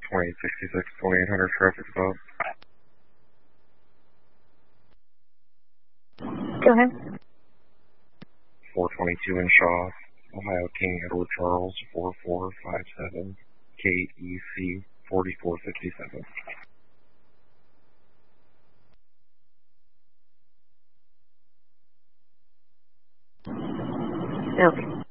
2866, 2800 traffic stop. Go ahead. 422 in Shaw, Ohio King Edward Charles, 4457, KEC 4457. Okay.